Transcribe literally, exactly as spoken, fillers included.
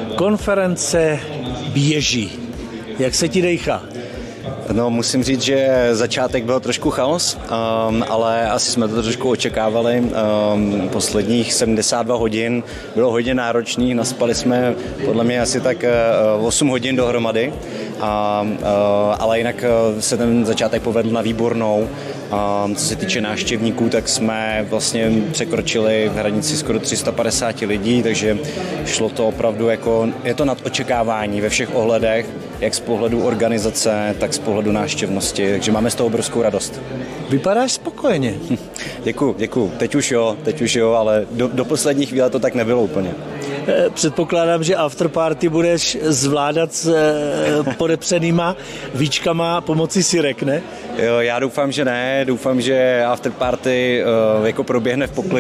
Konference běží. Jak se ti dejchá? No, musím říct, že začátek byl trošku chaos, um, ale asi jsme to trošku očekávali. Um, posledních sedmdesát dva hodin bylo hodně náročných, naspali jsme podle mě asi tak uh, osm hodin dohromady, a, uh, ale jinak uh, se ten začátek povedl na výbornou. Um, co se týče návštěvníků, tak jsme vlastně překročili hranici skoro tři sta padesát lidí, takže šlo to opravdu jako, je to nad očekávání ve všech ohledech, jak z pohledu organizace, tak z pohledu návštěvnosti, takže máme z toho obrovskou radost. Vypadáš spokojeně. Děkuju, děkuju. Teď už jo, teď už jo, ale do, do poslední chvíle to tak nebylo úplně. Předpokládám, že afterparty budeš zvládat s podepřenýma víčkama pomocí sirek, ne? Jo, já doufám, že ne, doufám, že afterparty jako proběhne v poklidu.